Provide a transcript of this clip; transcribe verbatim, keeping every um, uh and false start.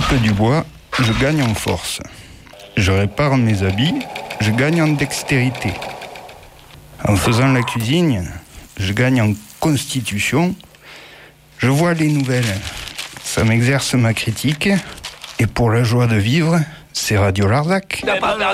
coupe du bois, je gagne en force. Je répare mes habits, je gagne en dextérité. En faisant la cuisine, je gagne en constitution. Je vois les nouvelles, ça m'exerce ma critique. Et pour la joie de vivre, c'est Radio Larzac.